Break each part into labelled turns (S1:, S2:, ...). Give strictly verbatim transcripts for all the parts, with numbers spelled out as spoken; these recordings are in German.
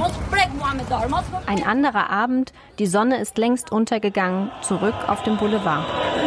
S1: Ein anderer Abend, die Sonne ist längst untergegangen, zurück auf dem Boulevard.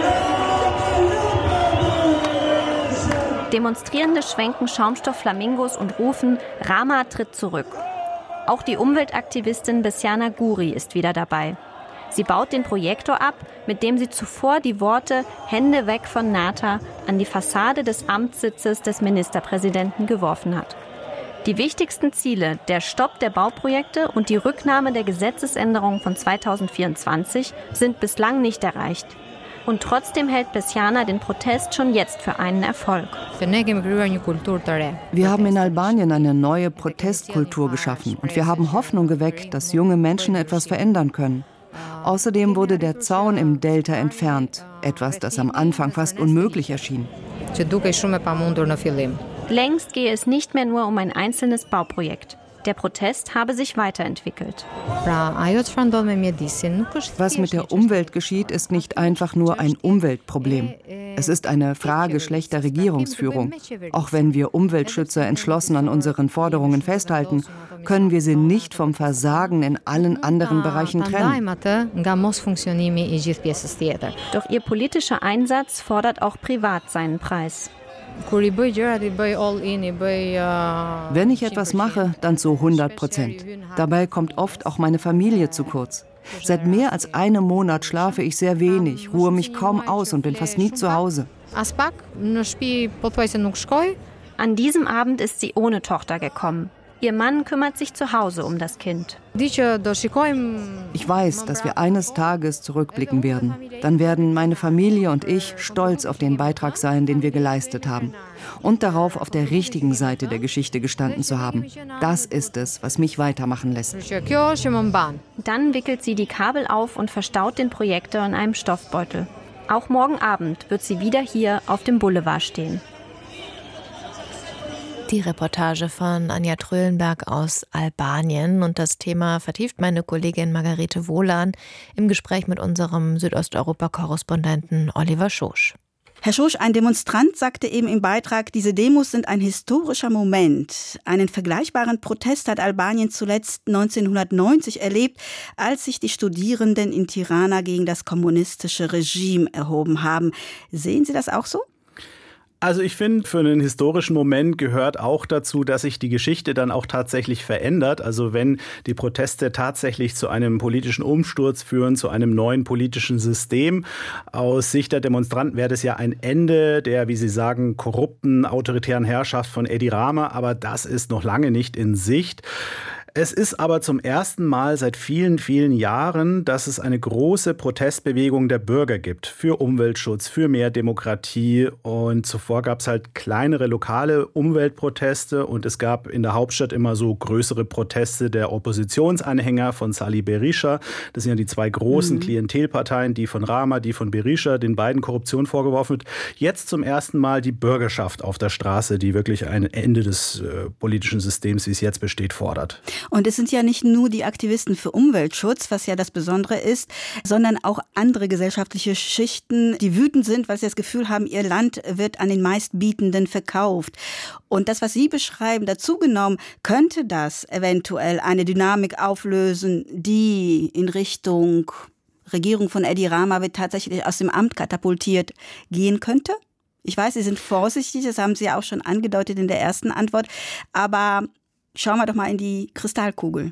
S1: Demonstrierende schwenken Schaumstoff-Flamingos und rufen, Rama tritt zurück. Auch die Umweltaktivistin Besiana Guri ist wieder dabei. Sie baut den Projektor ab, mit dem sie zuvor die Worte »Hände weg von Nata« an die Fassade des Amtssitzes des Ministerpräsidenten geworfen hat. Die wichtigsten Ziele, der Stopp der Bauprojekte und die Rücknahme der Gesetzesänderung von zweitausendvierundzwanzig, sind bislang nicht erreicht. Und trotzdem hält Besiana den Protest schon jetzt für einen Erfolg.
S2: Wir haben in Albanien eine neue Protestkultur geschaffen und wir haben Hoffnung geweckt, dass junge Menschen etwas verändern können. Außerdem wurde der Zaun im Delta entfernt, etwas, das am Anfang fast unmöglich erschien.
S1: Längst gehe es nicht mehr nur um ein einzelnes Bauprojekt. Der Protest habe sich weiterentwickelt.
S2: Was mit der Umwelt geschieht, ist nicht einfach nur ein Umweltproblem. Es ist eine Frage schlechter Regierungsführung. Auch wenn wir Umweltschützer entschlossen an unseren Forderungen festhalten, können wir sie nicht vom Versagen in allen anderen Bereichen trennen.
S1: Doch ihr politischer Einsatz fordert auch privat seinen Preis.
S2: Wenn ich etwas mache, dann zu hundert Prozent. Dabei kommt oft auch meine Familie zu kurz. Seit mehr als einem Monat schlafe ich sehr wenig, ruhe mich kaum aus und bin fast nie zu Hause.
S1: An diesem Abend ist sie ohne Tochter gekommen. Ihr Mann kümmert sich zu Hause um das Kind.
S2: Ich weiß, dass wir eines Tages zurückblicken werden. Dann werden meine Familie und ich stolz auf den Beitrag sein, den wir geleistet haben. Und darauf, auf der richtigen Seite der Geschichte gestanden zu haben. Das ist es, was mich weitermachen lässt.
S1: Dann wickelt sie die Kabel auf und verstaut den Projektor in einem Stoffbeutel. Auch morgen Abend wird sie wieder hier auf dem Boulevard stehen.
S3: Die Reportage von Anja Trölenberg aus Albanien. Und das Thema vertieft meine Kollegin Margarete Wohlan im Gespräch mit unserem Südosteuropa-Korrespondenten Oliver Schosch.
S4: Herr Schosch, ein Demonstrant sagte eben im Beitrag, diese Demos sind ein historischer Moment. Einen vergleichbaren Protest hat Albanien zuletzt neunzehnhundertneunzig erlebt, als sich die Studierenden in Tirana gegen das kommunistische Regime erhoben haben. Sehen Sie das auch so?
S5: Also ich finde, für einen historischen Moment gehört auch dazu, dass sich die Geschichte dann auch tatsächlich verändert. Also wenn die Proteste tatsächlich zu einem politischen Umsturz führen, zu einem neuen politischen System. Aus Sicht der Demonstranten wäre das ja ein Ende der, wie sie sagen, korrupten, autoritären Herrschaft von Edi Rama. Aber das ist noch lange nicht in Sicht. Es ist aber zum ersten Mal seit vielen, vielen Jahren, dass es eine große Protestbewegung der Bürger gibt für Umweltschutz, für mehr Demokratie. Und zuvor gab es halt kleinere lokale Umweltproteste und es gab in der Hauptstadt immer so größere Proteste der Oppositionsanhänger von Salih Berisha. Das sind ja die zwei großen mhm. Klientelparteien, die von Rama, die von Berisha, den beiden Korruption vorgeworfen wird. Jetzt zum ersten Mal die Bürgerschaft auf der Straße, die wirklich ein Ende des äh, politischen Systems, wie es jetzt besteht, fordert.
S4: Und es sind ja nicht nur die Aktivisten für Umweltschutz, was ja das Besondere ist, sondern auch andere gesellschaftliche Schichten, die wütend sind, weil sie das Gefühl haben, ihr Land wird an den Meistbietenden verkauft. Und das, was Sie beschreiben, dazu genommen, könnte das eventuell eine Dynamik auflösen, die in Richtung Regierung von Edi Rama wird tatsächlich aus dem Amt katapultiert gehen könnte? Ich weiß, Sie sind vorsichtig, das haben Sie ja auch schon angedeutet in der ersten Antwort, aber schauen wir doch mal in die Kristallkugel.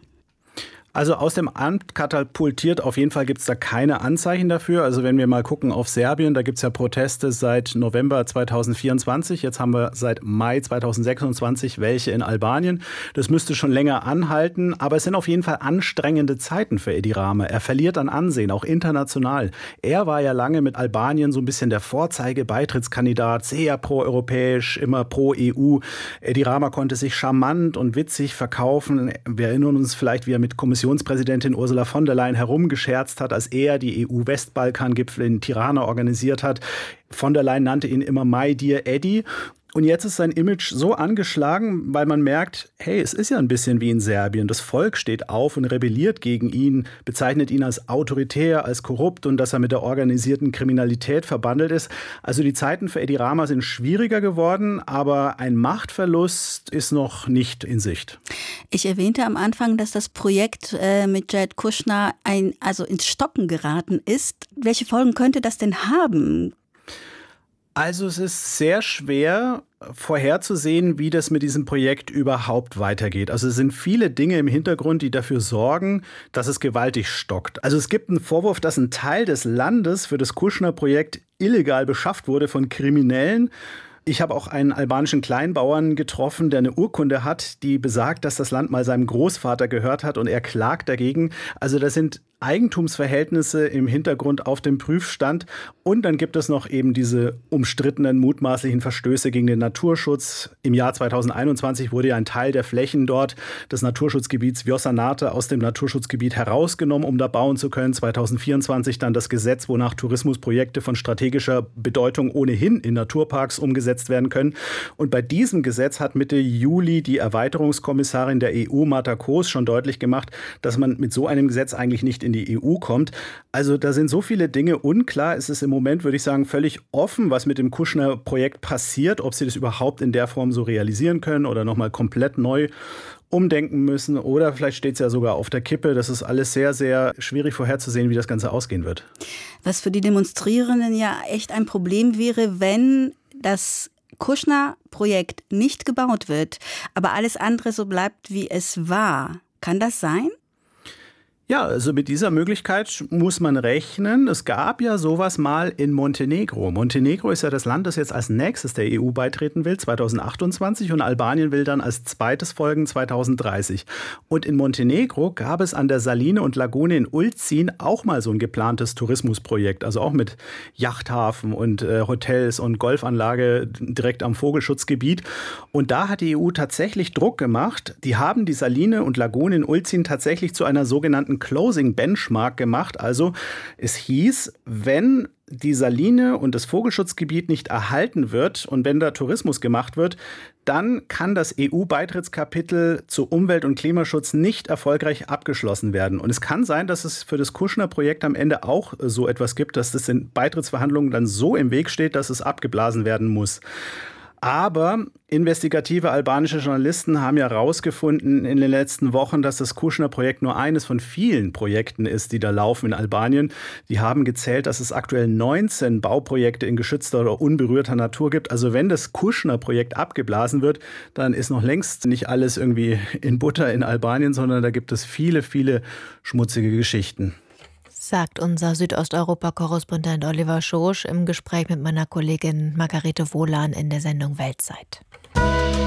S5: Also aus dem Amt katapultiert, auf jeden Fall gibt es da keine Anzeichen dafür. Also wenn wir mal gucken auf Serbien, da gibt es ja Proteste seit November zweitausendvierundzwanzig. Jetzt haben wir seit Mai zweitausendsechsundzwanzig welche in Albanien. Das müsste schon länger anhalten, aber es sind auf jeden Fall anstrengende Zeiten für Edi Rama. Er verliert an Ansehen, auch international. Er war ja lange mit Albanien so ein bisschen der Vorzeige-Beitrittskandidat, sehr pro-europäisch, immer pro-E U. Edi Rama konnte sich charmant und witzig verkaufen. Wir erinnern uns vielleicht, wie er mit Kommission Kommissionspräsidentin Ursula von der Leyen herumgescherzt hat, als er die E U-Westbalkan-Gipfel in Tirana organisiert hat. Von der Leyen nannte ihn immer My Dear Eddie. Und jetzt ist sein Image so angeschlagen, weil man merkt, hey, es ist ja ein bisschen wie in Serbien. Das Volk steht auf und rebelliert gegen ihn, bezeichnet ihn als autoritär, als korrupt und dass er mit der organisierten Kriminalität verbandelt ist. Also die Zeiten für Edi Rama sind schwieriger geworden, aber ein Machtverlust ist noch nicht in Sicht.
S4: Ich erwähnte am Anfang, dass das Projekt äh, mit Jared Kushner ein, also ins Stocken geraten ist. Welche Folgen könnte das denn haben?
S5: Also es ist sehr schwer vorherzusehen, wie das mit diesem Projekt überhaupt weitergeht. Also es sind viele Dinge im Hintergrund, die dafür sorgen, dass es gewaltig stockt. Also es gibt einen Vorwurf, dass ein Teil des Landes für das Kushner-Projekt illegal beschafft wurde von Kriminellen. Ich habe auch einen albanischen Kleinbauern getroffen, der eine Urkunde hat, die besagt, dass das Land mal seinem Großvater gehört hat und er klagt dagegen. Also das sind Eigentumsverhältnisse im Hintergrund auf dem Prüfstand. Und dann gibt es noch eben diese umstrittenen mutmaßlichen Verstöße gegen den Naturschutz. Im Jahr zweitausendeinundzwanzig wurde ja ein Teil der Flächen dort des Naturschutzgebiets Vjosa-Nate aus dem Naturschutzgebiet herausgenommen, um da bauen zu können. zweitausendvierundzwanzig dann das Gesetz, wonach Tourismusprojekte von strategischer Bedeutung ohnehin in Naturparks umgesetzt werden können. Und bei diesem Gesetz hat Mitte Juli die Erweiterungskommissarin der E U, Marta Koos, schon deutlich gemacht, dass man mit so einem Gesetz eigentlich nicht in die E U kommt. Also da sind so viele Dinge unklar. Es ist im Moment, würde ich sagen, völlig offen, was mit dem Kushner-Projekt passiert, ob sie das überhaupt in der Form so realisieren können oder nochmal komplett neu umdenken müssen. Oder vielleicht steht es ja sogar auf der Kippe. Das ist alles sehr, sehr schwierig vorherzusehen, wie das Ganze ausgehen wird.
S4: Was für die Demonstrierenden ja echt ein Problem wäre, wenn das Kushner-Projekt nicht gebaut wird, aber alles andere so bleibt, wie es war. Kann das sein?
S5: Ja, also mit dieser Möglichkeit muss man rechnen. Es gab ja sowas mal in Montenegro. Montenegro ist ja das Land, das jetzt als nächstes der E U beitreten will, zweitausendachtundzwanzig, und Albanien will dann als zweites folgen, zweitausenddreißig. Und in Montenegro gab es an der Saline und Lagune in Ulcin auch mal so ein geplantes Tourismusprojekt, also auch mit Yachthafen und äh, Hotels und Golfanlage direkt am Vogelschutzgebiet. Und da hat die E U tatsächlich Druck gemacht. Die haben die Saline und Lagune in Ulcin tatsächlich zu einer sogenannten Closing Benchmark gemacht. Also es hieß, wenn die Saline und das Vogelschutzgebiet nicht erhalten wird und wenn da Tourismus gemacht wird, dann kann das E U-Beitrittskapitel zu Umwelt- und Klimaschutz nicht erfolgreich abgeschlossen werden. Und es kann sein, dass es für das Kushner-Projekt am Ende auch so etwas gibt, dass das in Beitrittsverhandlungen dann so im Weg steht, dass es abgeblasen werden muss. Aber investigative albanische Journalisten haben ja herausgefunden in den letzten Wochen, dass das Kushner-Projekt nur eines von vielen Projekten ist, die da laufen in Albanien. Die haben gezählt, dass es aktuell neunzehn Bauprojekte in geschützter oder unberührter Natur gibt. Also wenn das Kushner-Projekt abgeblasen wird, dann ist noch längst nicht alles irgendwie in Butter in Albanien, sondern da gibt es viele, viele schmutzige Geschichten.
S3: Sagt unser Südosteuropa-Korrespondent Oliver Schosch im Gespräch mit meiner Kollegin Margarete Wohlan in der Sendung Weltzeit.